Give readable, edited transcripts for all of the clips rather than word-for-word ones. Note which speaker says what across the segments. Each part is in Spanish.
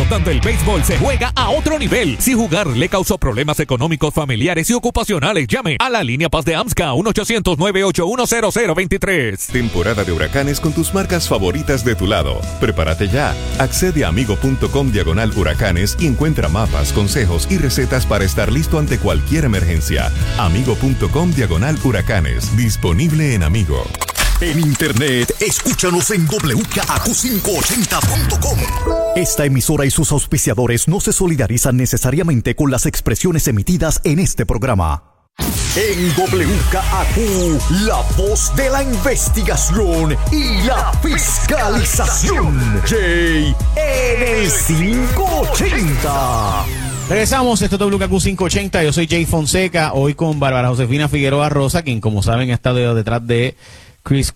Speaker 1: donde el béisbol se juega a otro nivel. Si jugar le causó problemas económicos, familiares y ocupacionales, llame a la línea Paz de AMSCA 1-800-981-0023.
Speaker 2: Temporada de huracanes con tus marcas favoritas de tu lado. Prepárate ya. Accede a amigo.com/huracanes y encuentra mapas, consejos y recetas para estar listo ante cualquier emergencia. Amigo.com/huracanes. Disponible en Amigo.
Speaker 3: En internet, escúchanos en wkaq580.com. Esta emisora y sus auspiciadores no se solidarizan necesariamente con las expresiones emitidas en este programa. En WKAQ, la voz de la investigación y la fiscalización. Jay en el 580.
Speaker 4: Regresamos, esto es WKQ 580, yo soy Jay Fonseca, hoy con Bárbara Josefina Figueroa Rosa, quien como saben ha estado detrás de Chris,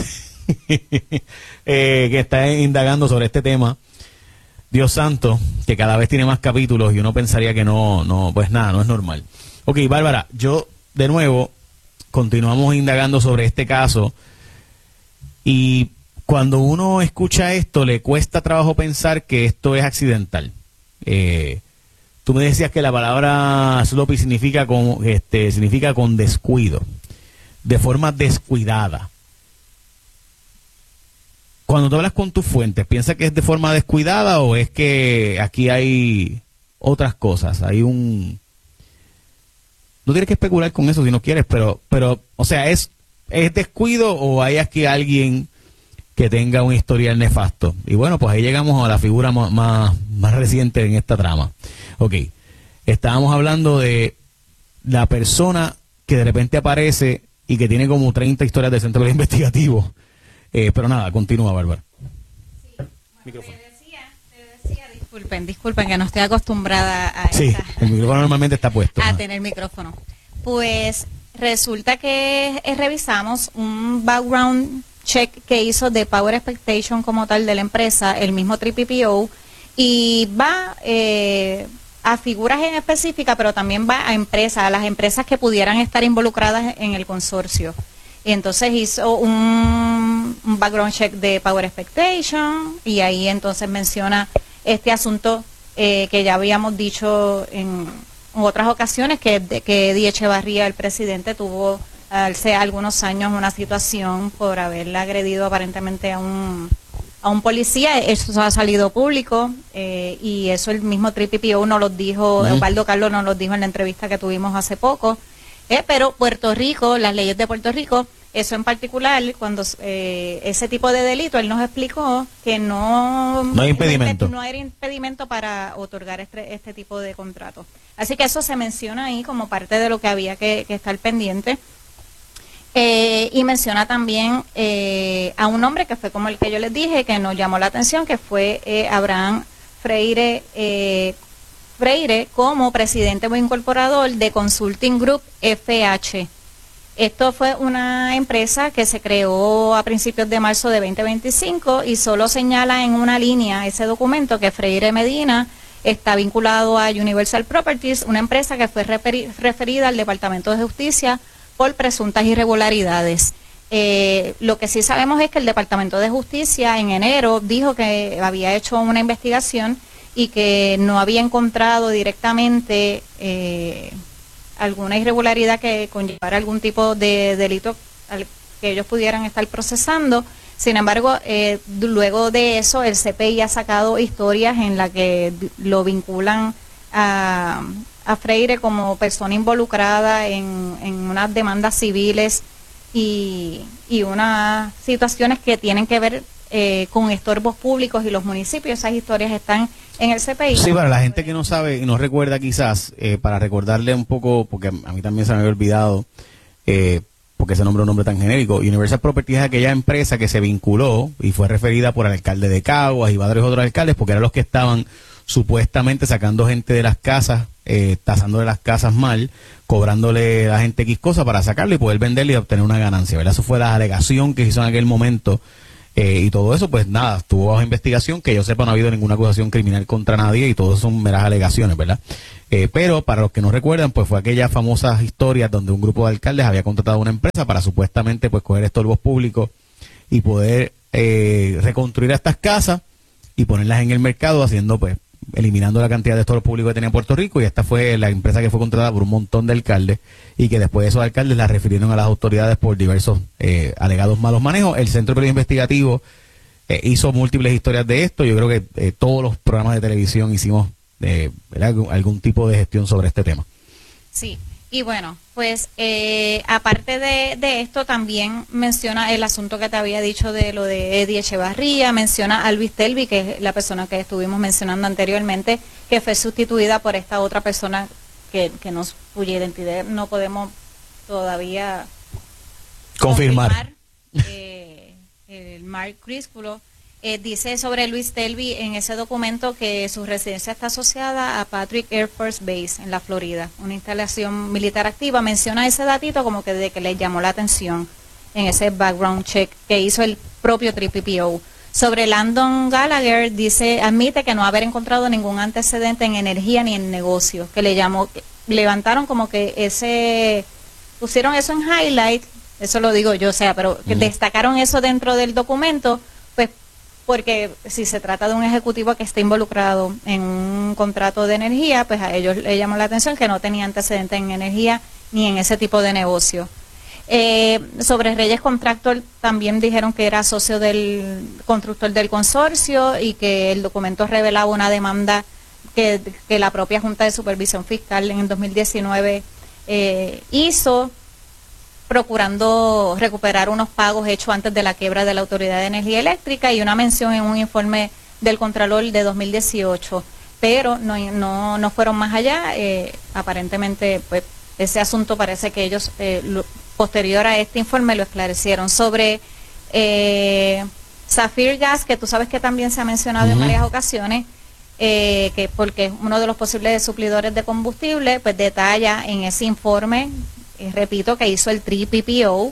Speaker 4: que está indagando sobre este tema. Dios santo, que cada vez tiene más capítulos y uno pensaría que no, pues nada, no es normal. Ok, Bárbara, yo de nuevo continuamos indagando sobre este caso y cuando uno escucha esto le cuesta trabajo pensar que esto es accidental. Tú me decías que la palabra sloppy significa con descuido, de forma descuidada. Cuando tú hablas con tus fuentes, ¿piensas que es de forma descuidada o es que aquí hay otras cosas? Hay un... No tienes que especular con eso si no quieres, pero o sea, ¿es descuido o hay aquí alguien que tenga un historial nefasto? Y bueno, pues ahí llegamos a la figura más reciente en esta trama. Ok, estábamos hablando de la persona que de repente aparece y que tiene como 30 historias de centro investigativo. Pero nada, continúa, Bárbara.
Speaker 5: Sí. Bueno, te decía, disculpen que no estoy acostumbrada a
Speaker 4: sí, el micrófono normalmente está puesto.
Speaker 5: A tener micrófono. Pues resulta que revisamos un background check que hizo de Power Expectation como tal de la empresa, el mismo TPPO, y va a figuras en específica, pero también va a empresas, a las empresas que pudieran estar involucradas en el consorcio. Y entonces hizo un background check de Power Expectation y ahí entonces menciona este asunto que ya habíamos dicho en otras ocasiones, que Eddie Echevarría, el presidente, tuvo hace algunos años una situación por haberle agredido aparentemente a un policía. Eso ha salido público y eso el mismo TPPO nos lo dijo, Osvaldo Carlos nos lo dijo en la entrevista que tuvimos hace poco. Pero Puerto Rico, las leyes de Puerto Rico, eso en particular, cuando ese tipo de delito, él nos explicó que no hay impedimento. No era impedimento para otorgar este tipo de contratos. Así que eso se menciona ahí como parte de lo que había que estar pendiente. Y menciona también a un hombre que fue como el que yo les dije, que nos llamó la atención, que fue Abraham Freire como presidente o incorporador de Consulting Group FH. Esto fue una empresa que se creó a principios de marzo de 2025 y solo señala en una línea ese documento que Freire Medina está vinculado a Universal Properties, una empresa que fue referida al Departamento de Justicia por presuntas irregularidades. Lo que sí sabemos es que el Departamento de Justicia en enero dijo que había hecho una investigación y que no había encontrado directamente alguna irregularidad que conllevara algún tipo de delito al que ellos pudieran estar procesando. Sin embargo, luego de eso, el CPI ha sacado historias en las que lo vinculan a Freire como persona involucrada en unas demandas civiles y unas situaciones que tienen que ver con estorbos públicos y los municipios. Esas historias están en el CPI.
Speaker 4: Sí, para la gente que no sabe y no recuerda quizás, para recordarle un poco, porque a mí también se me había olvidado, porque ese nombre es un nombre tan genérico. Universal Properties es aquella empresa que se vinculó y fue referida por el alcalde de Caguas y varios otros alcaldes, porque eran los que estaban supuestamente sacando gente de las casas, tasándole las casas mal, cobrándole a la gente X cosa para sacarle y poder venderle y obtener una ganancia, ¿verdad? Eso fue la alegación que hizo en aquel momento. Y todo eso, pues nada, estuvo bajo investigación, que yo sepa no ha habido ninguna acusación criminal contra nadie y todo eso son meras alegaciones, ¿verdad? Pero para los que no recuerdan, pues fue aquella famosa historia donde un grupo de alcaldes había contratado a una empresa para supuestamente pues coger estorbos públicos y poder reconstruir estas casas y ponerlas en el mercado haciendo pues eliminando la cantidad de estores públicos que tenía Puerto Rico, y esta fue la empresa que fue contratada por un montón de alcaldes, y que después de esos alcaldes la refirieron a las autoridades por diversos alegados malos manejos. El Centro de Periodismo Investigativo hizo múltiples historias de esto. Yo creo que todos los programas de televisión hicimos algún tipo de gestión sobre este tema.
Speaker 5: Sí. Y bueno, pues aparte de esto, también menciona el asunto que te había dicho de lo de Eddie Echevarría, menciona a Luis Telvi, que es la persona que estuvimos mencionando anteriormente, que fue sustituida por esta otra persona cuya identidad no podemos todavía
Speaker 4: confirmar.
Speaker 5: El Mark Crisculo dice sobre Luis Telvi en ese documento que su residencia está asociada a Patrick Air Force Base en la Florida, una instalación militar activa. Menciona ese datito como que de que le llamó la atención en ese background check que hizo el propio TPPO. Sobre Landon Gallagher, admite que no haber encontrado ningún antecedente en energía ni en negocios, que levantaron como que pusieron eso en highlight, eso lo digo yo, pero que destacaron eso dentro del documento, pues porque si se trata de un ejecutivo que está involucrado en un contrato de energía, pues a ellos les llamó la atención que no tenía antecedentes en energía ni en ese tipo de negocio. Sobre Reyes Contractor también dijeron que era socio del constructor del consorcio y que el documento revelaba una demanda que la propia Junta de Supervisión Fiscal en el 2019 hizo, procurando recuperar unos pagos hechos antes de la quiebra de la Autoridad de Energía Eléctrica, y una mención en un informe del Contralor de 2018, pero no fueron más allá. Aparentemente, pues ese asunto parece que ellos, posterior a este informe, lo esclarecieron. Sobre Sapphire Gas, que tú sabes que también se ha mencionado en varias ocasiones, que porque es uno de los posibles suplidores de combustible, pues detalla en ese informe, repito, que hizo el TPPO,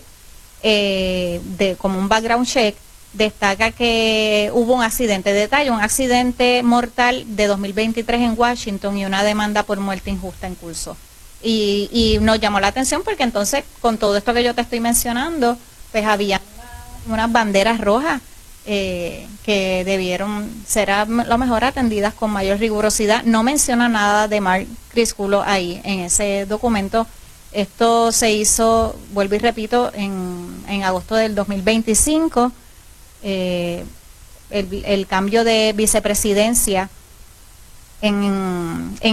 Speaker 5: como un background check, destaca que hubo un accidente, un accidente mortal de 2023 en Washington y una demanda por muerte injusta en curso. Y nos llamó la atención porque entonces, con todo esto que yo te estoy mencionando, pues había unas banderas rojas que debieron ser a lo mejor atendidas con mayor rigurosidad. No menciona nada de Mark Crisculo ahí en ese documento. Esto se hizo, vuelvo y repito, en agosto del 2025. El cambio de vicepresidencia en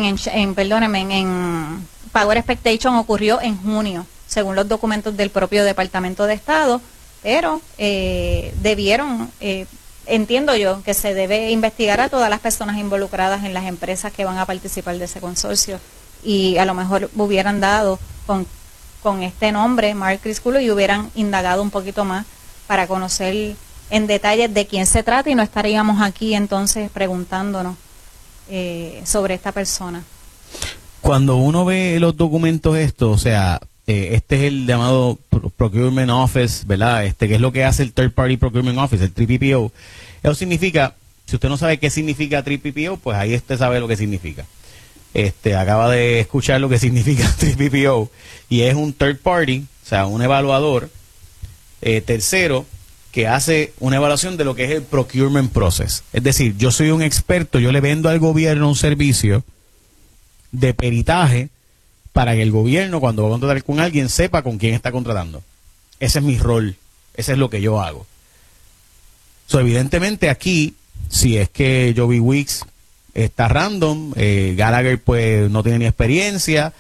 Speaker 5: Power Expectation ocurrió en junio, según los documentos del propio Departamento de Estado, pero debieron, entiendo yo, que se debe investigar a todas las personas involucradas en las empresas que van a participar de ese consorcio, y a lo mejor hubieran dado con este nombre, Mark Crisculo, y hubieran indagado un poquito más para conocer en detalle de quién se trata, y no estaríamos aquí entonces preguntándonos sobre esta persona.
Speaker 4: Cuando uno ve los documentos estos, o sea, este es el llamado Procurement Office, ¿verdad? Que es lo que hace el Third Party Procurement Office, el TPPO. Eso significa, si usted no sabe qué significa TPPO, pues ahí usted sabe lo que significa. Acaba de escuchar lo que significa TPPO, y es un third party, o sea, un evaluador tercero que hace una evaluación de lo que es el procurement process. Es decir, yo soy un experto, yo le vendo al gobierno un servicio de peritaje para que el gobierno, cuando va a contratar con alguien, sepa con quién está contratando. Ese es mi rol, ese es lo que yo hago. Evidentemente aquí, si es que Joby Weeks está random, Gallagher pues no tiene ni experiencia,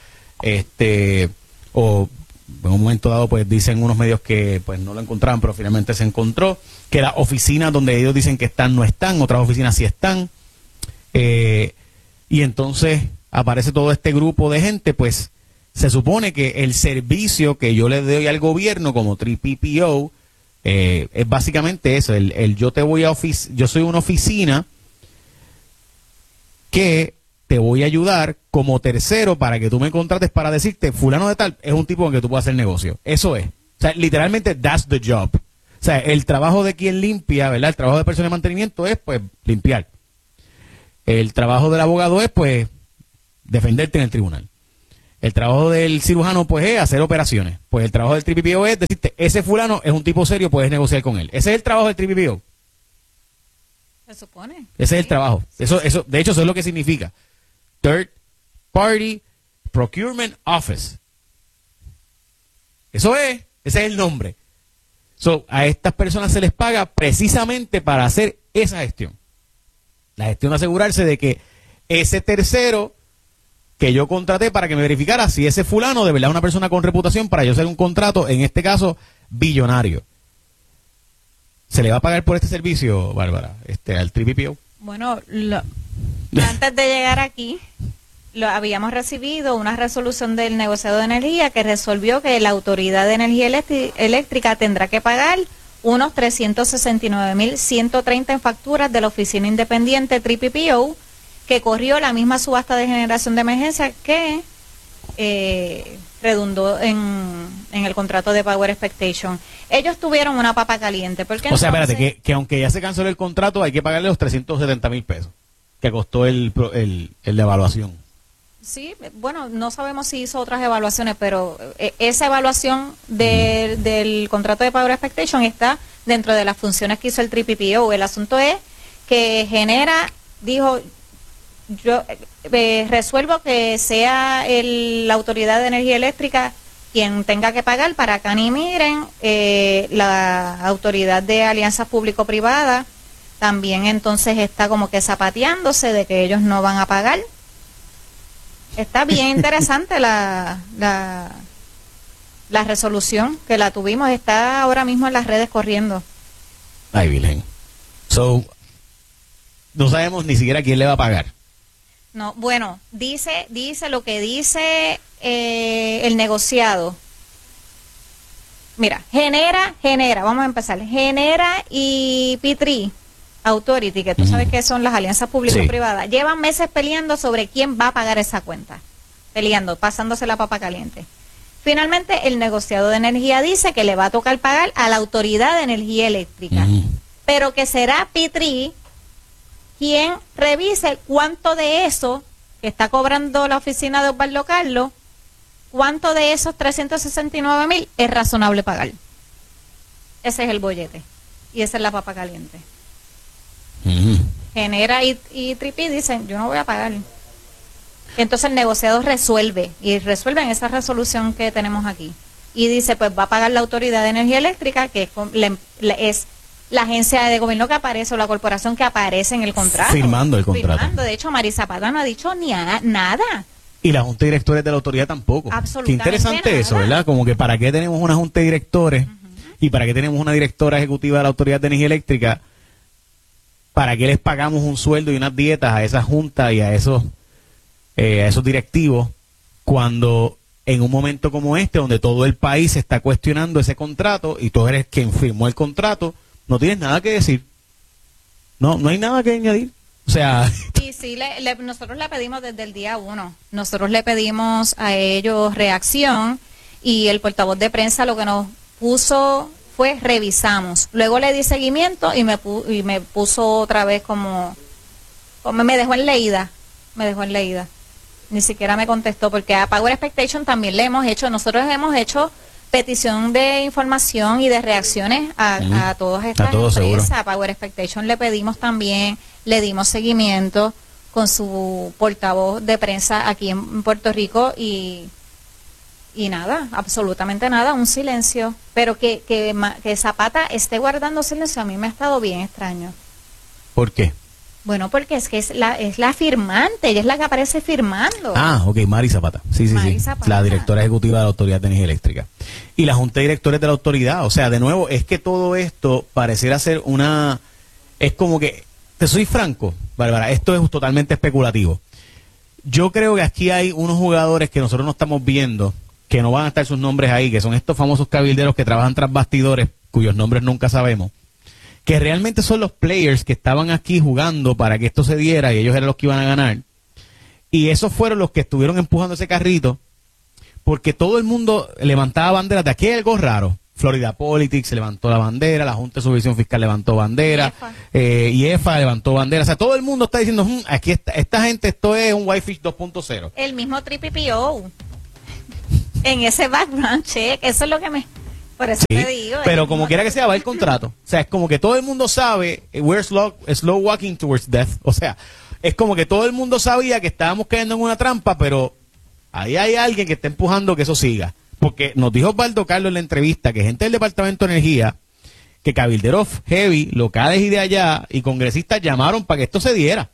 Speaker 4: o en un momento dado pues dicen unos medios que pues no lo encontraban, pero finalmente se encontró, que las oficinas donde ellos dicen que están no están, otras oficinas sí están, y entonces aparece todo este grupo de gente, pues se supone que el servicio que yo le doy al gobierno como TPPO es básicamente eso, yo soy una oficina que te voy a ayudar como tercero para que tú me contrates para decirte, fulano de tal es un tipo con que tú puedes hacer negocio. Eso es. O sea, literalmente, that's the job. O sea, el trabajo de quien limpia, ¿verdad? El trabajo de persona de mantenimiento es, pues, limpiar. El trabajo del abogado es, pues, defenderte en el tribunal. El trabajo del cirujano, pues, es hacer operaciones. Pues el trabajo del TPPO es decirte, ese fulano es un tipo serio, puedes negociar con él. Ese es el trabajo del TPPO.
Speaker 5: Se supone.
Speaker 4: Ese es el trabajo. Eso, de hecho, eso es lo que significa. Third Party Procurement Office. Ese es el nombre. A estas personas se les paga precisamente para hacer esa gestión. La gestión de asegurarse de que ese tercero que yo contraté para que me verificara si ese fulano de verdad es una persona con reputación para yo hacer un contrato, en este caso, billonario. ¿Se le va a pagar por este servicio, Bárbara, al TPPO?
Speaker 5: Bueno, antes de llegar aquí, habíamos recibido una resolución del negociado de energía que resolvió que la Autoridad de Energía Eléctrica tendrá que pagar unos 369.130 en facturas de la Oficina Independiente TPPO, que corrió la misma subasta de generación de emergencia que redundó en el contrato de Power Expectation. Ellos tuvieron una papa caliente.
Speaker 4: O sea, espérate, que aunque ya se canceló el contrato, hay que pagarle los 370,000 pesos que costó el de evaluación.
Speaker 5: Sí, bueno, no sabemos si hizo otras evaluaciones, pero esa evaluación del contrato de Power Expectation está dentro de las funciones que hizo el TPPO. El asunto es que dijo, yo resuelvo que sea la Autoridad de Energía Eléctrica quien tenga que pagar para que ni miren, la Autoridad de Alianzas Público-Privada también entonces está como que zapateándose de que ellos no van a pagar. Está bien interesante la resolución que la tuvimos, está ahora mismo en las redes corriendo.
Speaker 4: Ay, Virgen. No sabemos ni siquiera quién le va a pagar.
Speaker 5: No, bueno, dice lo que dice el negociado. Mira, genera, vamos a empezar. Genera y P3 Authority, que tú sabes que son las alianzas público-privadas, llevan meses peleando sobre quién va a pagar esa cuenta. Peleando, pasándose la papa caliente. Finalmente, el negociado de energía dice que le va a tocar pagar a la Autoridad de Energía Eléctrica, pero que será P3 quien revise cuánto de eso que está cobrando la oficina de Osvaldo Carlos, cuánto de esos 369,000 es razonable pagar. Ese es el bollete y esa es la papa caliente. Genera y Tripi dicen, yo no voy a pagar. Entonces el negociado resuelven esa resolución que tenemos aquí. Y dice, pues va a pagar la Autoridad de Energía Eléctrica, que es la agencia de gobierno que aparece o la corporación que aparece en el contrato.
Speaker 4: Firmando el contrato.
Speaker 5: De hecho, Marisa Zapata no ha dicho nada.
Speaker 4: Y la junta de directores de la autoridad tampoco.
Speaker 5: Absolutamente.
Speaker 4: Qué interesante
Speaker 5: nada.
Speaker 4: Eso, ¿verdad? Como que para qué tenemos una junta de directores y para qué tenemos una directora ejecutiva de la Autoridad de Energía Eléctrica. ¿Para qué les pagamos un sueldo y unas dietas a esa junta y a esos directivos cuando en un momento como este, donde todo el país está cuestionando ese contrato y tú eres quien firmó el contrato, no tienes nada que decir? No hay nada que añadir. O sea...
Speaker 5: Y sí, nosotros le pedimos desde el día 1. Nosotros le pedimos a ellos reacción y el portavoz de prensa lo que nos puso... fue revisamos. Luego le di seguimiento y me puso otra vez como me dejó en leída. Ni siquiera me contestó, porque a Power Expectation también nosotros hemos hecho petición de información y de reacciones a todas estas empresas. A Power Expectation le pedimos también, le dimos seguimiento con su portavoz de prensa aquí en Puerto Rico y nada, absolutamente nada, un silencio. Pero que Zapata esté guardando silencio a mí me ha estado bien extraño.
Speaker 4: ¿Por qué?
Speaker 5: Bueno, porque es que es la firmante, ella es la que aparece firmando.
Speaker 4: Ah, ok, Mari Zapata. Sí.
Speaker 5: Zapata.
Speaker 4: La directora ejecutiva de la Autoridad de Energía Eléctrica. Y la Junta de Directores de la Autoridad. O sea, de nuevo, es que todo esto pareciera ser es como que, te soy franco, Bárbara, esto es totalmente especulativo. Yo creo que aquí hay unos jugadores que nosotros no estamos viendo, que no van a estar sus nombres ahí, que son estos famosos cabilderos que trabajan tras bastidores, cuyos nombres nunca sabemos, que realmente son los players que estaban aquí jugando para que esto se diera y ellos eran los que iban a ganar. Y esos fueron los que estuvieron empujando ese carrito, porque todo el mundo levantaba banderas de aquí hay algo raro. Florida Politics levantó la bandera, la Junta de Supervisión Fiscal levantó bandera, IEFA levantó bandera. O sea, todo el mundo está diciendo, aquí esta gente, esto es un Whitefish 2.0.
Speaker 5: El mismo TPPO en ese background check, eso es lo que Por eso
Speaker 4: Sí,
Speaker 5: te digo.
Speaker 4: pero como quiera que sea, va el contrato. O sea, es como que todo el mundo sabe, we're slow walking towards death. O sea, es como que todo el mundo sabía que estábamos cayendo en una trampa, pero ahí hay alguien que está empujando que eso siga. Porque nos dijo Osvaldo Carlos en la entrevista que gente del Departamento de Energía, que cabilderos heavy, locales y de allá, y congresistas llamaron para que esto se diera.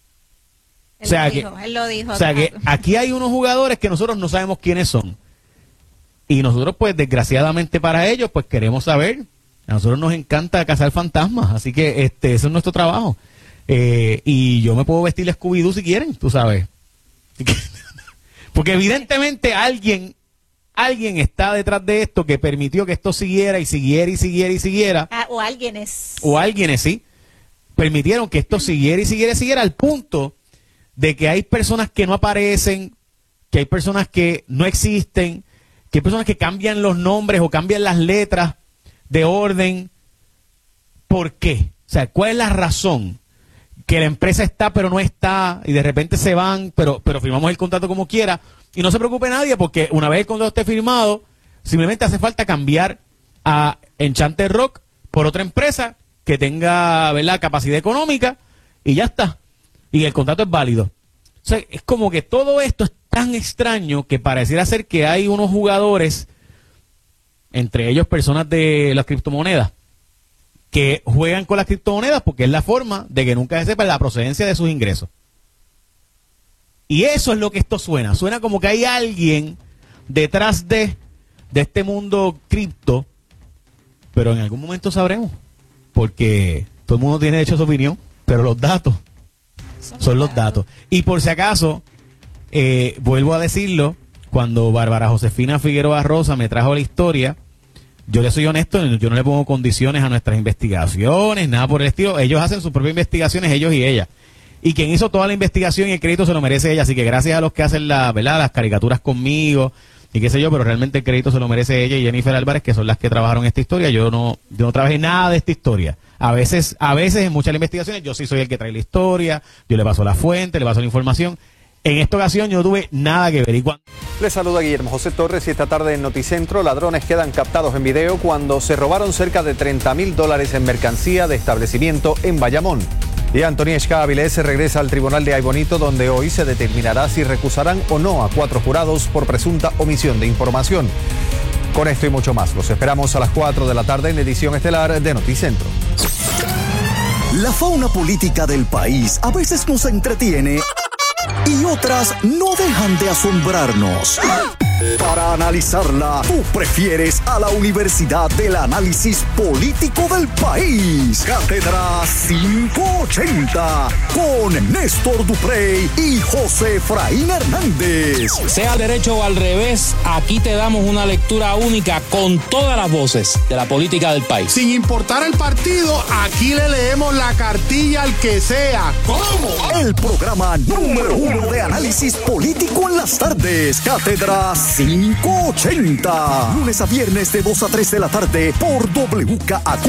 Speaker 5: Él lo dijo.
Speaker 4: O sea que aquí hay unos jugadores que nosotros no sabemos quiénes son. Y nosotros, pues, desgraciadamente para ellos, pues queremos saber. A nosotros nos encanta cazar fantasmas, así que ese es nuestro trabajo. Y yo me puedo vestir de Scooby-Doo si quieren, tú sabes. Porque evidentemente alguien está detrás de esto que permitió que esto siguiera y siguiera y siguiera y siguiera.
Speaker 5: O alguienes.
Speaker 4: Sí. Permitieron que esto siguiera y siguiera y siguiera al punto de que hay personas que no aparecen, que hay personas que no existen, que hay personas que cambian los nombres o cambian las letras de orden. ¿Por qué? O sea, ¿cuál es la razón? Que la empresa está pero no está y de repente se van, pero firmamos el contrato como quiera. Y no se preocupe nadie porque una vez el contrato esté firmado, simplemente hace falta cambiar a Enchanted Rock por otra empresa que tenga, ¿verdad?, capacidad económica y ya está. Y el contrato es válido. O sea, es como que todo esto es tan extraño que pareciera ser que hay unos jugadores, entre ellos personas de las criptomonedas, que juegan con las criptomonedas porque es la forma de que nunca se sepa la procedencia de sus ingresos. Y eso es lo que esto suena. Suena como que hay alguien detrás de este mundo cripto, pero en algún momento sabremos, porque todo el mundo tiene derecho a su opinión, pero los datos son los datos. Y por si acaso, vuelvo a decirlo, cuando Bárbara Josefina Figueroa Rosa me trajo la historia, yo le soy honesto, yo no le pongo condiciones a nuestras investigaciones, nada por el estilo. Ellos hacen sus propias investigaciones, ellos y ella. Y quien hizo toda la investigación y el crédito se lo merece ella. Así que gracias a los que hacen las caricaturas conmigo y qué sé yo, pero realmente el crédito se lo merece ella y Jennifer Álvarez, que son las que trabajaron esta historia. Yo no trabajé nada de esta historia. A veces en muchas investigaciones yo sí soy el que trae la historia, yo le paso la fuente, le paso la información. En esta ocasión yo no tuve nada que ver.
Speaker 6: Les saluda Guillermo José Torres y esta tarde en Noticentro, ladrones quedan captados en video cuando se robaron cerca de $30,000 en mercancía de establecimiento en Bayamón. Y Antonieshka Avilés se regresa al tribunal de Aybonito, donde hoy se determinará si recusarán o no a 4 jurados por presunta omisión de información. Con esto y mucho más, los esperamos a las 4 de la tarde en edición estelar de Noticentro.
Speaker 3: La fauna política del país a veces nos entretiene y otras no dejan de asombrarnos. Para analizarla, tú prefieres a la Universidad del Análisis Político del País. Cátedra 580 con Néstor Duprey y José Efraín Hernández.
Speaker 7: Sea al derecho o al revés, aquí te damos una lectura única con todas las voces de la política del país.
Speaker 8: Sin importar el partido, aquí le leemos la cartilla al que sea. ¿Cómo?
Speaker 3: El programa número 1 de análisis político en las tardes. Cátedra 580. Lunes a viernes de 2 a 3 de la tarde por WKAQ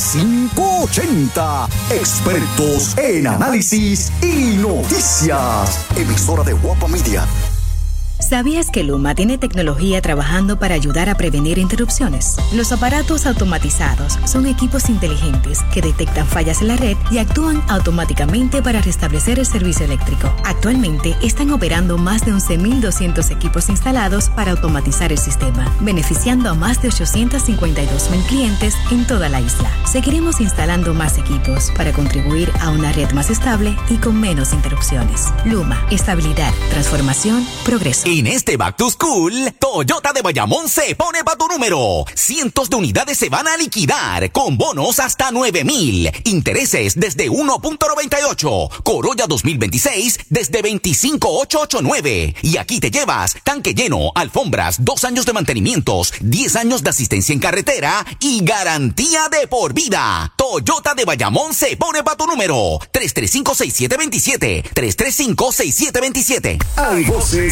Speaker 3: 580. Expertos en análisis y noticias. Emisora de Guapa Media.
Speaker 9: ¿Sabías que Luma tiene tecnología trabajando para ayudar a prevenir interrupciones? Los aparatos automatizados son equipos inteligentes que detectan fallas en la red y actúan automáticamente para restablecer el servicio eléctrico. Actualmente están operando más de 11.200 equipos instalados para automatizar el sistema, beneficiando a más de 852,000 clientes en toda la isla. Seguiremos instalando más equipos para contribuir a una red más estable y con menos interrupciones. Luma, estabilidad, transformación, progreso.
Speaker 10: En este Back to School, Toyota de Bayamón se pone pa' tu número. Cientos de unidades se van a liquidar con bonos hasta 9,000. Intereses desde 1.98. Corolla 2026 desde 25,889. Y aquí te llevas tanque lleno, alfombras, 2 años de mantenimientos, 10 años de asistencia en carretera y garantía de por vida. Toyota de Bayamón se pone pa' tu número. 335-6727. 335-6727.
Speaker 3: Hay voces que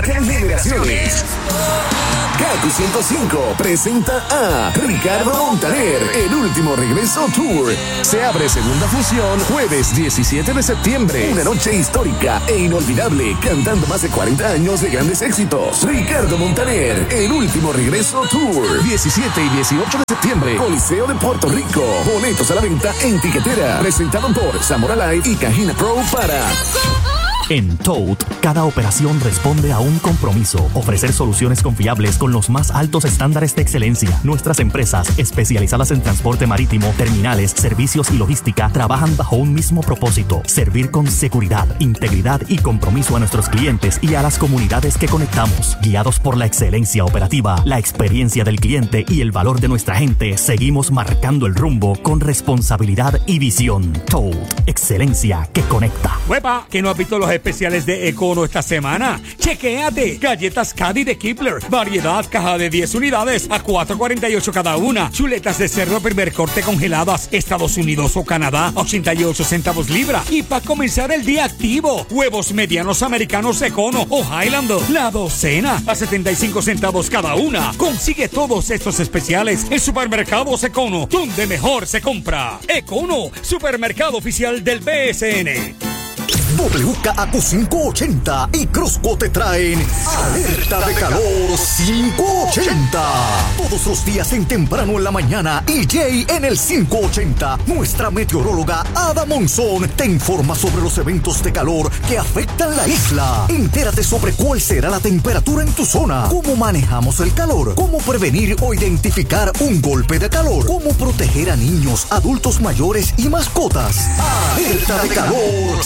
Speaker 11: marcan generaciones. Kaku 105 presenta a Ricardo Montaner, el último regreso tour. Se abre segunda función jueves 17 de septiembre. Una noche histórica e inolvidable, cantando más de 40 años de grandes éxitos. Ricardo Montaner, el último regreso tour. 17 y 18 de septiembre, Coliseo de Puerto Rico. Boletos a la venta en Tiquetera. Presentado por Zamora Live y Cajina Pro para...
Speaker 3: En Toad, cada operación responde a un compromiso. Ofrecer soluciones confiables con los más altos estándares de excelencia. Nuestras empresas, especializadas en transporte marítimo, terminales, servicios y logística, trabajan bajo un mismo propósito: servir con seguridad, integridad y compromiso a nuestros clientes y a las comunidades que conectamos. Guiados por la excelencia operativa, la experiencia del cliente y el valor de nuestra gente, seguimos marcando el rumbo con responsabilidad y visión. Toad, excelencia que conecta.
Speaker 12: ¡Huepa! ¿Que no has visto los especiales de Econo esta semana? ¡Chequéate! Galletas Caddy de Kibler, variedad, caja de 10 unidades a $4.48 cada una. Chuletas de cerdo primer corte congeladas, Estados Unidos o Canadá, 88 centavos libra. Y para comenzar el día activo, huevos medianos americanos Econo o Highlander, la docena a 75 centavos cada una. Consigue todos estos especiales en Supermercados Econo, donde mejor se compra. Econo, supermercado oficial del BSN.
Speaker 3: WKAQ 580 y Crosco te traen Alerta de Calor 580. Todos los días en temprano en la mañana, y Jay en el 580. Nuestra meteoróloga Ada Monzón te informa sobre los eventos de calor que afectan la isla. Entérate sobre cuál será la temperatura en tu zona, cómo manejamos el calor, cómo prevenir o identificar un golpe de calor, cómo proteger a niños, adultos mayores y mascotas. Alerta de Calor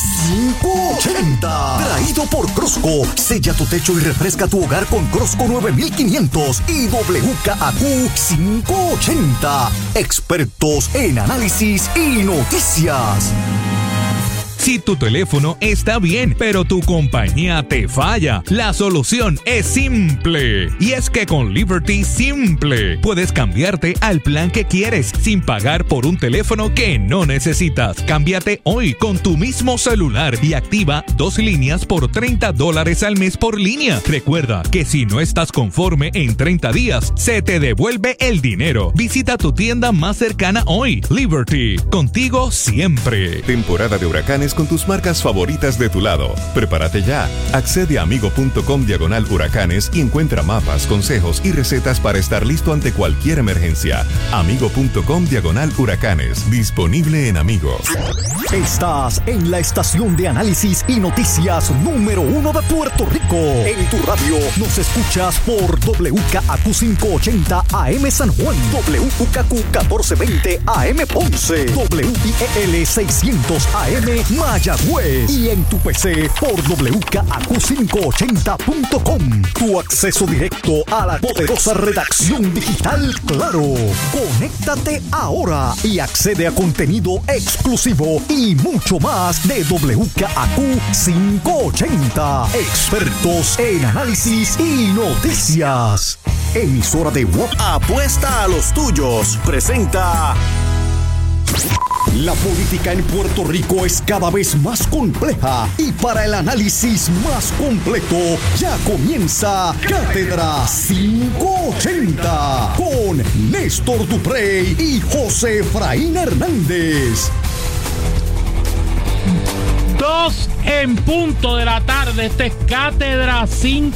Speaker 3: 580. Traído por Crosco. Sella tu techo y refresca tu hogar con Crosco 9500 y WKAQ 580. Expertos en análisis y noticias.
Speaker 1: Si tu teléfono está bien, pero tu compañía te falla, la solución es simple. Y es que con Liberty Simple puedes cambiarte al plan que quieres sin pagar por un teléfono que no necesitas. Cámbiate hoy con tu mismo celular y activa 2 líneas por $30 al mes por línea. Recuerda que si no estás conforme en 30 días, se te devuelve el dinero. Visita tu tienda más cercana hoy. Liberty, contigo siempre.
Speaker 2: Temporada de huracanes con tus marcas favoritas de tu lado. Prepárate ya. Accede a amigo.com/huracanes y encuentra mapas, consejos y recetas para estar listo ante cualquier emergencia. Amigo.com/huracanes. Disponible en Amigo.
Speaker 3: Estás en la estación de análisis y noticias número 1 de Puerto Rico. En tu radio nos escuchas por WKAQ 580 AM San Juan, WKAQ 1420 AM Ponce, WIEL 600 AM Mayagüez y en tu PC por WKAQ580.com. Tu acceso directo a la poderosa redacción digital Claro. Conéctate ahora y accede a contenido exclusivo y mucho más de WKAQ 580. Expertos en análisis y noticias. Emisora de WhatsApp.
Speaker 11: Apuesta a los tuyos. Presenta...
Speaker 3: La política en Puerto Rico es cada vez más compleja y para el análisis más completo ya comienza Cátedra 580 con Néstor Duprey y José Efraín Hernández.
Speaker 7: 2 en punto de la tarde. Este es Cátedra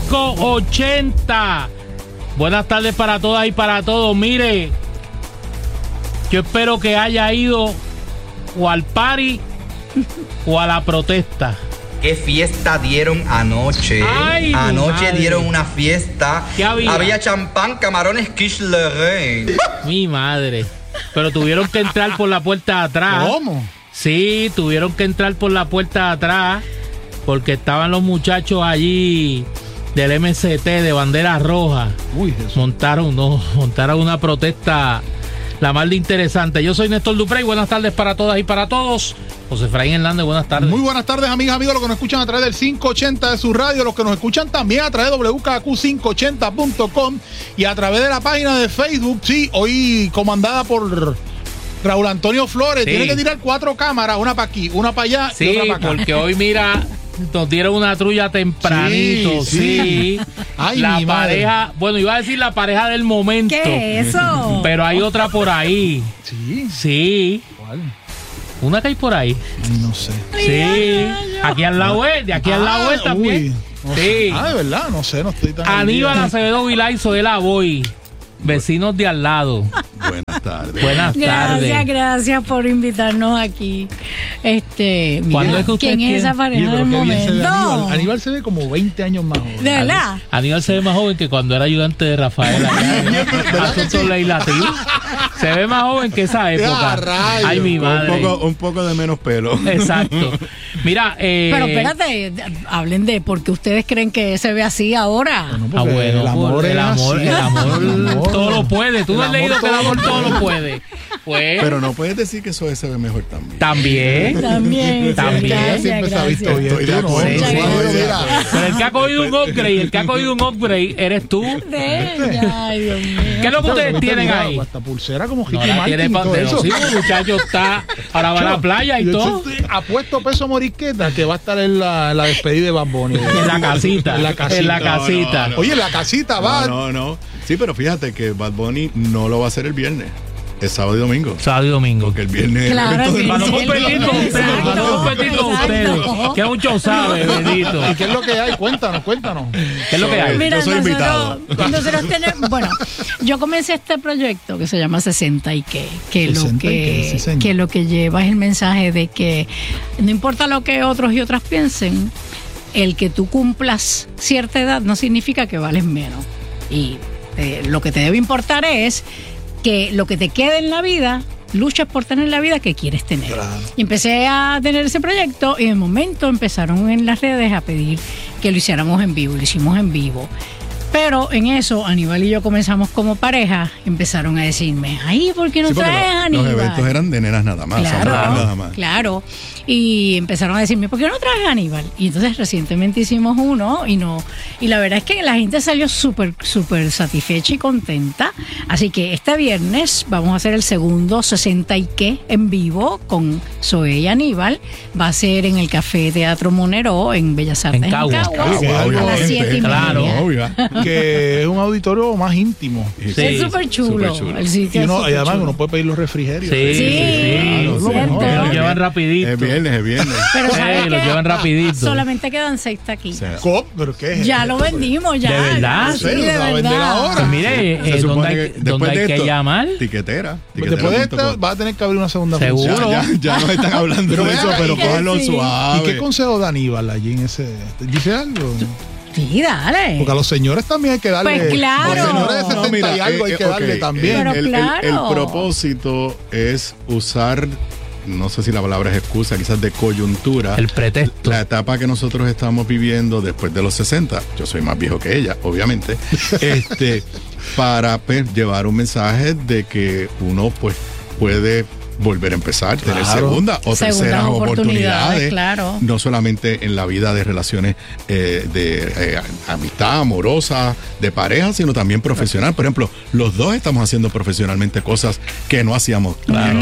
Speaker 7: 580. Buenas tardes para todas y para todos. Mire, yo espero que haya ido o al party o a la protesta.
Speaker 13: ¿Qué fiesta dieron anoche?
Speaker 7: Ay,
Speaker 13: anoche
Speaker 7: madre.
Speaker 13: dieron una fiesta.
Speaker 7: ¿Qué había?
Speaker 13: Había champán, camarones, quiche Lorraine.
Speaker 7: Mi madre. Pero tuvieron que entrar por la puerta de atrás.
Speaker 8: ¿Cómo?
Speaker 7: Sí, tuvieron que entrar por la puerta de atrás porque estaban los muchachos allí del MCT de bandera roja.
Speaker 8: Uy, Jesús.
Speaker 7: Montaron una protesta la más de interesante. Yo soy Néstor Duprey, buenas tardes para todas y para todos. José Efraín Hernández, buenas tardes.
Speaker 8: Muy buenas tardes, amigas, amigos, los que nos escuchan a través del 580 de su radio, los que nos escuchan también a través de WKAQ580.com y a través de la página de Facebook, sí, hoy comandada por Raúl Antonio Flores.
Speaker 7: Sí.
Speaker 8: Tiene que tirar 4 cámaras, una para aquí, una para allá y
Speaker 7: Sí,
Speaker 8: otra para acá.
Speaker 7: porque hoy mira, nos dieron una trulla tempranito, sí.
Speaker 8: Ay,
Speaker 7: la
Speaker 8: mi
Speaker 7: pareja,
Speaker 8: madre.
Speaker 7: bueno, iba a decir la pareja del momento.
Speaker 14: ¿Qué es eso?
Speaker 7: Pero hay otra por ahí.
Speaker 8: Sí.
Speaker 7: Sí.
Speaker 8: ¿Cuál?
Speaker 7: Una que hay por ahí.
Speaker 8: No sé.
Speaker 7: Sí. Aquí al lado es, de aquí al lado es también.
Speaker 8: Uy, no
Speaker 7: Sí.
Speaker 8: sé. De verdad, no sé, no estoy tan...
Speaker 7: Aníbal Acevedo Vilaizo de la Boy. Vecinos de al lado.
Speaker 15: Buenas tardes.
Speaker 7: Buenas tardes.
Speaker 14: Gracias por invitarnos aquí. Mira,
Speaker 7: ¿Cuándo es que ustedes
Speaker 14: ¿quién es esa pareja del momento?
Speaker 8: Aníbal se ve como 20 años más joven.
Speaker 14: ¿De verdad?
Speaker 7: Aníbal se ve más joven que cuando era ayudante de Rafael allá en Asuntos Legislativos. Se ve más joven que esa época. Ay, mi madre.
Speaker 15: Un poco de menos pelo.
Speaker 7: Exacto. Mira,
Speaker 14: Pero espérate, hablen de por qué ustedes creen que se ve así ahora.
Speaker 7: Bueno,
Speaker 8: el amor es
Speaker 7: el amor,
Speaker 8: así.
Speaker 7: el amor todo lo puede. Tú no has leído que el amor todo lo puede. Pues,
Speaker 15: Pero no puedes decir que eso se ve mejor también.
Speaker 14: También.
Speaker 8: Siempre se ha visto bien.
Speaker 15: Estoy de acuerdo.
Speaker 7: Sí,
Speaker 15: Sí.
Speaker 7: pero el que ha cogido un upgrade, eres tú.
Speaker 14: Ay, Dios mío.
Speaker 7: ¿Qué es lo que ustedes tienen ahí?
Speaker 8: Hasta pulsera como
Speaker 7: No
Speaker 8: Ricky
Speaker 7: la
Speaker 8: Martin
Speaker 7: tiene
Speaker 8: y todo
Speaker 7: Pantero.
Speaker 8: eso.
Speaker 7: Sí, el muchacho está. Ahora va a la playa y
Speaker 8: Yo
Speaker 7: todo.
Speaker 8: estoy apuesto peso morisqueta que va a estar en la despedida de Bad Bunny.
Speaker 7: En la casita.
Speaker 8: En la casita.
Speaker 7: En la casita.
Speaker 15: No.
Speaker 8: Oye, en la casita va.
Speaker 15: No. Sí, pero fíjate que Bad Bunny no lo va a hacer el viernes. Es sábado y domingo.
Speaker 7: Sábado y domingo.
Speaker 15: Porque el viernes.
Speaker 14: Claro, el
Speaker 7: Para no
Speaker 14: viernes.
Speaker 7: competir con ustedes, para no competir con ustedes. Que mucho sabe, bendito.
Speaker 8: ¿Y qué es lo que hay? Cuéntanos.
Speaker 7: ¿Qué es lo que hay?
Speaker 14: Mira,
Speaker 15: Yo soy invitado.
Speaker 14: nosotros tenemos, bueno, yo comencé este proyecto que se llama 60 y qué,
Speaker 8: 60 y qué, sí, señor.
Speaker 14: que lo que lleva es el mensaje de que no importa lo que otros y otras piensen, el que tú cumplas cierta edad no significa que vales menos. Y lo que te debe importar es que lo que te quede en la vida, luchas por tener la vida que quieres tener.
Speaker 8: Claro.
Speaker 14: Y empecé a tener ese proyecto y de momento empezaron en las redes a pedir que lo hiciéramos en vivo, lo hicimos en vivo. Pero en eso, Aníbal y yo comenzamos como pareja, empezaron a decirme, ay, ¿por qué no
Speaker 15: Sí, porque
Speaker 14: traes a Aníbal?
Speaker 15: los eventos eran de nenas nada más.
Speaker 14: Claro,
Speaker 15: nada más.
Speaker 14: claro. Y empezaron a decirme, ¿por qué no traes a Aníbal? Y entonces recientemente hicimos uno y la verdad es que la gente salió súper satisfecha y contenta. Así que este viernes vamos a hacer el segundo 60 y qué en vivo con Zoe y Aníbal. Va a ser en el Café Teatro Monero en Bellas Artes en
Speaker 7: Caguas.
Speaker 14: Caguas,
Speaker 8: Caguas,
Speaker 14: a las
Speaker 8: obviamente,
Speaker 14: 7:30.
Speaker 7: claro,
Speaker 15: obvio.
Speaker 8: Que es un auditorio más íntimo.
Speaker 7: Sí.
Speaker 14: Es súper chulo.
Speaker 15: Superchulo.
Speaker 14: El sitio
Speaker 8: Y,
Speaker 14: es
Speaker 8: y
Speaker 14: súper
Speaker 8: además
Speaker 14: chulo.
Speaker 8: uno puede pedir los refrigerios.
Speaker 7: Sí,
Speaker 14: Sí,
Speaker 8: Claro,
Speaker 14: cierto.
Speaker 7: Que lo llevan rapidito.
Speaker 15: Es viernes.
Speaker 14: Pero ¿sabes
Speaker 7: lo
Speaker 14: qué?
Speaker 7: llevan rapidito.
Speaker 14: Solamente quedan 6 taquillas.
Speaker 8: ¿Pero qué es?
Speaker 14: Ya lo vendimos, ya.
Speaker 7: ¿De verdad?
Speaker 14: Sí,
Speaker 8: No sé,
Speaker 14: de
Speaker 8: lo va a vender
Speaker 14: verdad.
Speaker 8: ahora.
Speaker 7: Pues mire,
Speaker 15: Se supone
Speaker 7: ¿dónde
Speaker 15: que
Speaker 7: hay
Speaker 15: después de
Speaker 7: que
Speaker 15: esto,
Speaker 7: llamar?
Speaker 15: Tiquetera.
Speaker 8: Después de esta va a tener que abrir una segunda
Speaker 7: Seguro.
Speaker 8: función.
Speaker 15: Ya nos están hablando
Speaker 8: Pero
Speaker 15: de eso,
Speaker 8: vea,
Speaker 15: pero
Speaker 14: que
Speaker 15: cójanlo
Speaker 14: sí.
Speaker 15: suave.
Speaker 8: ¿Y qué consejo da Aníbal allí en ese? ¿Dice algo?
Speaker 14: Sí, dale.
Speaker 8: Porque a los señores también hay que darle.
Speaker 14: Pues claro.
Speaker 8: A los señores de 70
Speaker 15: No, mira,
Speaker 8: y algo hay que darle
Speaker 15: ok,
Speaker 8: también.
Speaker 14: Pero
Speaker 15: el
Speaker 14: claro.
Speaker 15: propósito es usar, no sé si la palabra es excusa, quizás de coyuntura,
Speaker 7: El pretexto.
Speaker 15: la etapa que nosotros estamos viviendo después de los 60. Yo soy más viejo que ella, obviamente. Para pues, llevar un mensaje de que uno pues puede volver a empezar, tener segunda o terceras
Speaker 14: Segundas
Speaker 15: oportunidades,
Speaker 14: claro.
Speaker 15: no solamente en la vida de relaciones de amistad amorosa, de pareja, sino también profesional. Por ejemplo, los dos estamos haciendo profesionalmente cosas que no hacíamos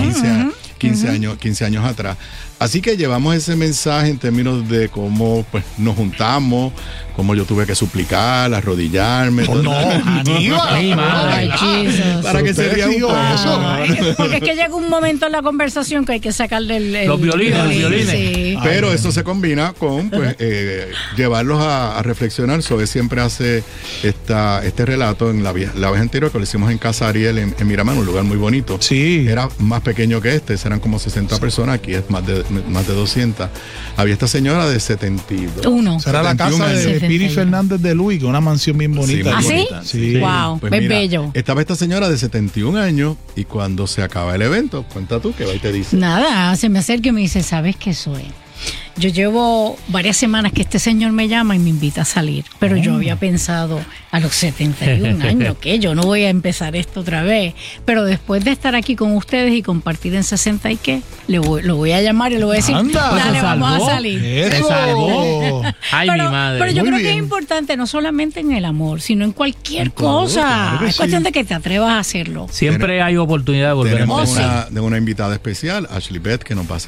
Speaker 15: 15 años atrás. Así que llevamos ese mensaje en términos de cómo pues nos juntamos, cómo yo tuve que suplicar, arrodillarme.
Speaker 8: No, Aníbal.
Speaker 7: Ay, madre.
Speaker 14: Ay, Jesus.
Speaker 15: Para que se ría un poco.
Speaker 14: Porque es que llega un momento en la conversación que hay que sacarle
Speaker 7: Los violines.
Speaker 14: Sí.
Speaker 15: Pero eso se combina con pues, llevarlos a reflexionar. Sobe siempre hace este relato en la vez anterior que lo hicimos en Casa Ariel en Miramar, un lugar muy bonito.
Speaker 8: Sí.
Speaker 15: Era más pequeño que este, eran como 60 personas, aquí es más de 200. Había esta señora de 72.
Speaker 8: Será la casa de
Speaker 14: 71.
Speaker 8: Piri Fernández de Luis, que es una mansión bien bonita.
Speaker 14: ¿Ah, sí?
Speaker 15: bonita.
Speaker 8: Sí.
Speaker 14: Wow,
Speaker 15: Pues
Speaker 14: es
Speaker 15: mira,
Speaker 14: bello.
Speaker 15: estaba esta señora de 71 años y cuando se acaba el evento, cuenta tú que va y te dice.
Speaker 14: Nada, se me acerca y me dice, ¿sabes qué soy? Yo llevo varias semanas que este señor me llama y me invita a salir, pero yo había pensado a los 71 años que yo no voy a empezar esto otra vez, pero después de estar aquí con ustedes y compartir en 60 y qué, lo voy a llamar y le voy a decir,
Speaker 8: Anda.
Speaker 14: dale,
Speaker 7: ¿Se
Speaker 14: vamos
Speaker 7: salvó?
Speaker 14: a salir.
Speaker 8: Eso.
Speaker 7: Se salvó. Ay,
Speaker 14: pero,
Speaker 7: mi madre.
Speaker 14: pero yo
Speaker 8: Muy
Speaker 14: creo que
Speaker 8: bien.
Speaker 14: es importante no solamente en el amor, sino en cualquier cosa.
Speaker 8: claro que
Speaker 14: Es cuestión
Speaker 8: sí.
Speaker 14: de que te atrevas a hacerlo.
Speaker 7: Siempre hay oportunidad de volver a
Speaker 15: Tenemos
Speaker 7: empezar.
Speaker 15: una invitada especial, Ashley Beth, que nos va a hacer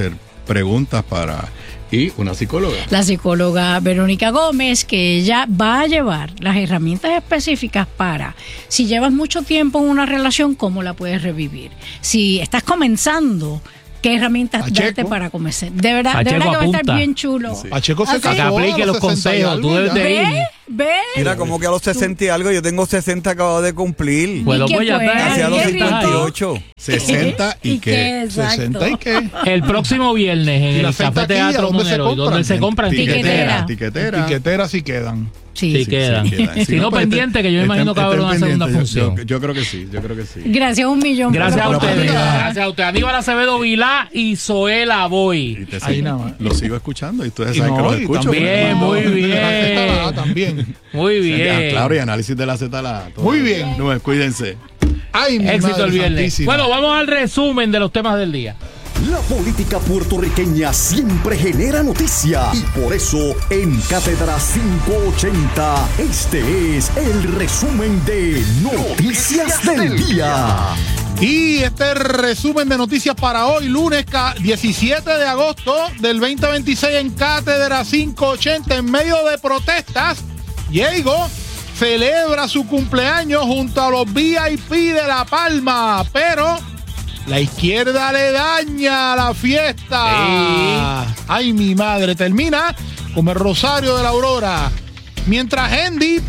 Speaker 15: preguntas y una psicóloga.
Speaker 14: La psicóloga Verónica Gómez, que ella va a llevar las herramientas específicas para, si llevas mucho tiempo en una relación, cómo la puedes revivir. Si estás comenzando, ¿qué herramientas darte para comenzar? De verdad que va a estar bien chulo.
Speaker 8: Sí. Pacheco se
Speaker 7: casó, que aplique los consejos. Tú debes de ir.
Speaker 16: Mira, como que a los 60 y algo, yo tengo 60 acabo de cumplir.
Speaker 7: Pues lo voy a dar.
Speaker 16: Hacia los 58.
Speaker 15: 60 y qué.
Speaker 8: 60 y qué.
Speaker 7: El próximo viernes en el Café Teatro Monero, donde se compran
Speaker 15: tiquetera.
Speaker 8: Tiqueteras sí quedan.
Speaker 7: Sí, quedan. Si no, pendiente, que yo me imagino que habrá una segunda función.
Speaker 15: Yo creo que sí.
Speaker 14: Gracias un millón.
Speaker 7: Gracias a ustedes. Gracias a usted. Aníbal Acevedo Vilá y Zoela Boy.
Speaker 15: Ahí nada más. Lo sigo escuchando y ustedes saben que los escucho.
Speaker 7: Bien, muy bien.
Speaker 8: También.
Speaker 7: Muy bien.
Speaker 15: Claro, y análisis de la Z.
Speaker 8: Muy bien.
Speaker 15: No, cuídense.
Speaker 7: Éxito el viernes.
Speaker 8: Santísima.
Speaker 7: Bueno, vamos al resumen de los temas del día.
Speaker 3: La política puertorriqueña siempre genera noticia y por eso en Cátedra 580 este es el resumen de Noticias del Día.
Speaker 8: Y este resumen de noticias para hoy, lunes 17 de agosto del 2026 en Cátedra 580 en medio de protestas. Diego celebra su cumpleaños junto a los VIP de La Palma, pero la izquierda le daña la fiesta. Sí. Ay, mi madre. Termina como el Rosario de la Aurora. Mientras Hendy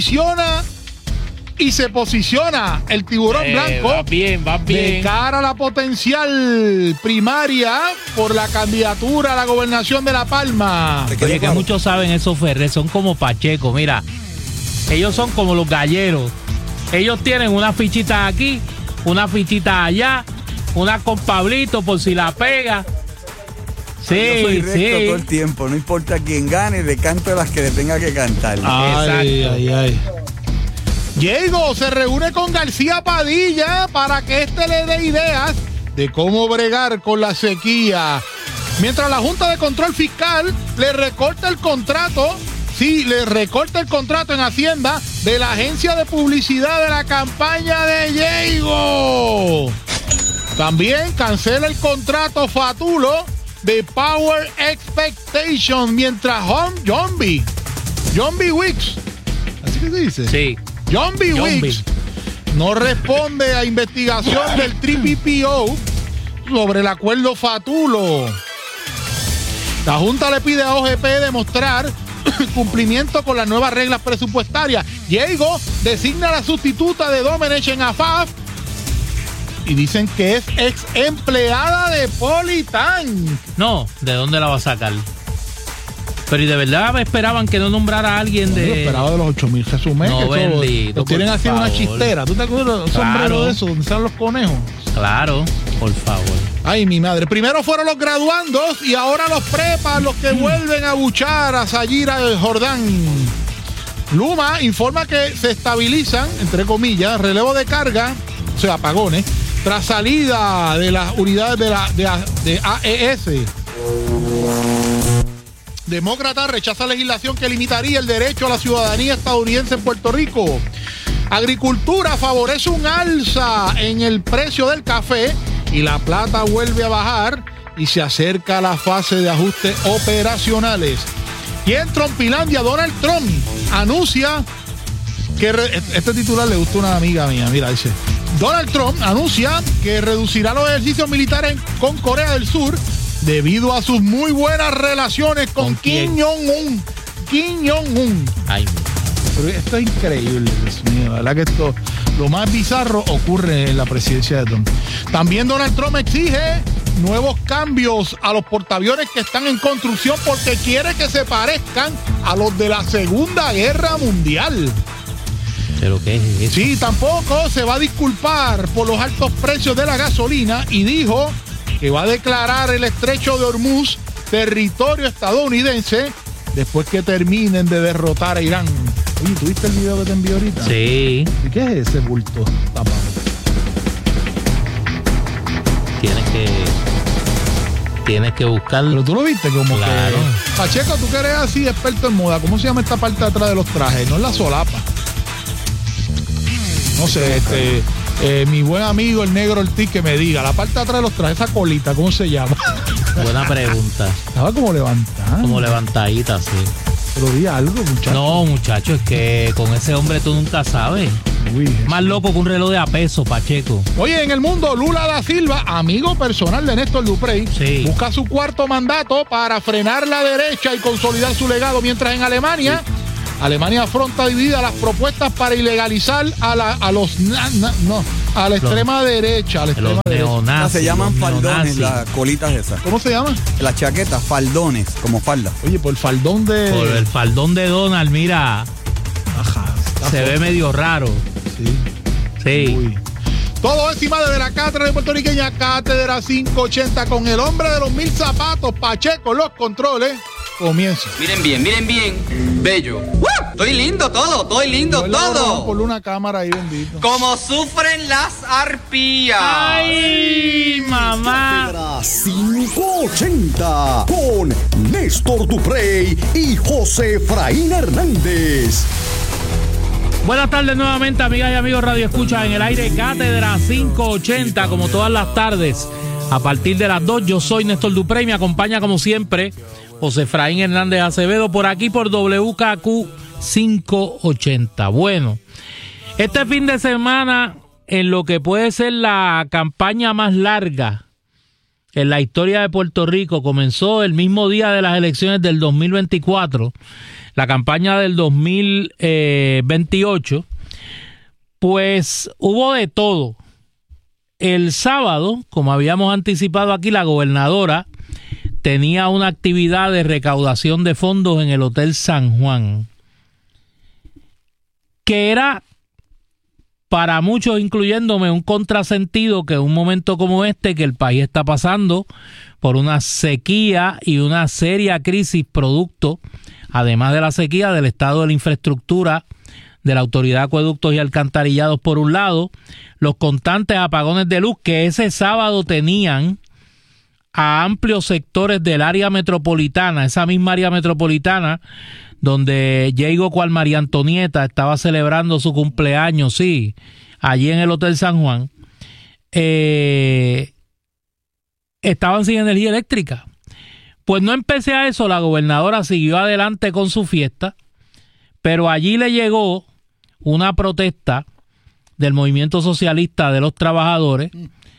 Speaker 8: se posiciona el tiburón blanco.
Speaker 7: Va bien.
Speaker 8: De cara a la potencial primaria por la candidatura a la gobernación de La Palma.
Speaker 7: Oye, que muchos saben esos Ferrer, son como Pacheco. Mira, ellos son como los galleros. Ellos tienen una fichita aquí, una fichita allá, una con Pablito por si la pega. Sí,
Speaker 16: yo soy recto todo el tiempo, no importa quién gane, le canto las que le tenga que cantar.
Speaker 8: Ay. Diego se reúne con García Padilla para que éste le dé ideas de cómo bregar con la sequía. Mientras la Junta de Control Fiscal le recorta el contrato en Hacienda de la agencia de publicidad de la campaña de Diego. También cancela el contrato fatulo de Power Expectation mientras John B. Wicks, ¿así que se dice?
Speaker 7: Sí.
Speaker 8: John B. Wicks no responde a investigación del TPPO sobre el acuerdo fatulo. La Junta le pide a OGP demostrar cumplimiento con las nuevas reglas presupuestarias. Diego designa a la sustituta de Domenech en AFAF y dicen que es ex empleada de Politan.
Speaker 7: No, ¿de dónde la va a sacar? Pero ¿y de verdad esperaban que no nombrara a alguien de...?
Speaker 8: Yo esperaba de los 8,000 resumés.
Speaker 7: No, bendito.
Speaker 8: Lo tienen así una chistera. ¿Tú te acuerdas un sombrero de eso donde están los conejos?
Speaker 7: Claro, por favor.
Speaker 8: Ay, mi madre. Primero fueron los graduandos y ahora los prepas los que vuelven a buchar a Sayira Jordán. Luma informa que se estabilizan, entre comillas, relevo de carga, o sea, apagones, tras salida de las unidades de AES. Demócrata rechaza legislación que limitaría el derecho a la ciudadanía estadounidense en Puerto Rico. Agricultura favorece un alza en el precio del café y la plata vuelve a bajar y se acerca a la fase de ajustes operacionales. Y en Trumpilandia, Donald Trump anuncia que... Este titular le gusta a una amiga mía, mira, dice... Donald Trump anuncia que reducirá los ejercicios militares con Corea del Sur debido a sus muy buenas relaciones con Kim Jong-un.
Speaker 7: Ay.
Speaker 8: Pero esto es increíble, Dios mío. La verdad que esto, lo más bizarro ocurre en la presidencia de Trump. También Donald Trump exige nuevos cambios a los portaaviones que están en construcción porque quiere que se parezcan a los de la Segunda Guerra Mundial.
Speaker 7: ¿Pero qué es eso?
Speaker 8: Sí, tampoco se va a disculpar por los altos precios de la gasolina y dijo que va a declarar el estrecho de Hormuz territorio estadounidense después que terminen de derrotar a Irán. Oye, ¿tuviste el video que te envié ahorita?
Speaker 7: Sí.
Speaker 8: ¿Y qué es ese bulto tapado?
Speaker 7: Tienes que buscarlo.
Speaker 8: Pero tú lo viste como
Speaker 7: claro.
Speaker 8: Que... Pacheco, tú que eres así experto en moda, ¿cómo se llama esta parte de atrás de los trajes? No es la solapa. No sé, mi buen amigo el negro Ortiz que me diga, la parte de atrás de los trajes, esa colita, ¿cómo se llama?
Speaker 7: Buena pregunta.
Speaker 8: Estaba como levantada.
Speaker 7: Como levantadita, sí.
Speaker 8: Pero di algo, muchacho.
Speaker 7: No, muchacho, es que con ese hombre tú nunca sabes. Más loco que un reloj de a peso, Pacheco.
Speaker 8: Oye, en el mundo, Lula da Silva, amigo personal de Néstor Duprey, busca su cuarto mandato para frenar la derecha y consolidar su legado, mientras en Alemania, Alemania afronta dividida las propuestas para ilegalizar a la extrema derecha.
Speaker 7: Los neonazis.
Speaker 16: Se llaman faldones, las colitas esas.
Speaker 8: ¿Cómo se llaman?
Speaker 16: Las chaquetas, faldones, como falda.
Speaker 8: Oye, por el faldón de...
Speaker 7: Por el faldón de Donald, mira.
Speaker 8: Ajá.
Speaker 7: Se ve medio raro. Sí.
Speaker 8: Uy. Todo encima de la cátedra de puertorriqueña, Cátedra 580, con el hombre de los 1000 zapatos, Pacheco, los controles. Comienza.
Speaker 13: Miren bien. Bello. Estoy lindo todo.
Speaker 8: Por una cámara ahí, bendito.
Speaker 13: Como sufren las arpías.
Speaker 7: ¡Ay, mamá!
Speaker 3: Cátedra 580 con Néstor Duprey y José Efraín Hernández.
Speaker 7: Buenas tardes nuevamente, amigas y amigos Radio Escucha en el aire, Cátedra 580, como todas las tardes, a partir de las 2. Yo soy Néstor Duprey, me acompaña como siempre José Efraín Hernández Acevedo, por aquí por WKQ 580. Bueno, este fin de semana, en lo que puede ser la campaña más larga en la historia de Puerto Rico, comenzó el mismo día de las elecciones del 2024, la campaña del 2028, pues hubo de todo. El sábado, como habíamos anticipado aquí, la gobernadora tenía una actividad de recaudación de fondos en el Hotel San Juan, que era para muchos, incluyéndome, un contrasentido que en un momento como este, que el país está pasando por una sequía y una seria crisis producto, además de la sequía, del estado de la infraestructura de la Autoridad de Acueductos y Alcantarillados por un lado, los constantes apagones de luz que ese sábado tenían a amplios sectores del área metropolitana, esa misma área metropolitana donde Diego cual María Antonieta estaba celebrando su cumpleaños, sí, allí en el Hotel San Juan, estaban sin energía eléctrica. Pues no empecé a eso, la gobernadora siguió adelante con su fiesta, pero allí le llegó una protesta del Movimiento Socialista de los Trabajadores,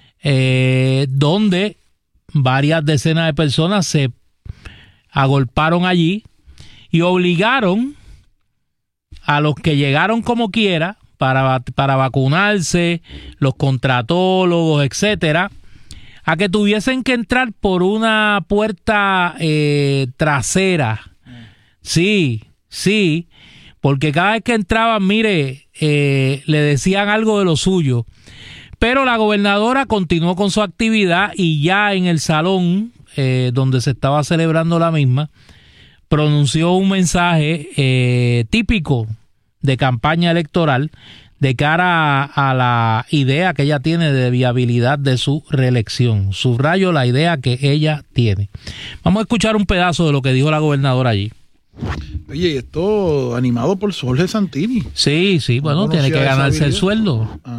Speaker 7: donde varias decenas de personas se agolparon allí y obligaron a los que llegaron como quiera para vacunarse, los contratólogos, etcétera, a que tuviesen que entrar por una puerta trasera. Sí, porque cada vez que entraban, mire, le decían algo de lo suyo. Pero la gobernadora continuó con su actividad y ya en el salón donde se estaba celebrando la misma, pronunció un mensaje típico de campaña electoral de cara a la idea que ella tiene de viabilidad de su reelección. Subrayo la idea que ella tiene. Vamos a escuchar un pedazo de lo que dijo la gobernadora allí.
Speaker 8: Oye, esto animado por Jorge Santini.
Speaker 7: Sí, bueno, tiene que ganarse el sueldo.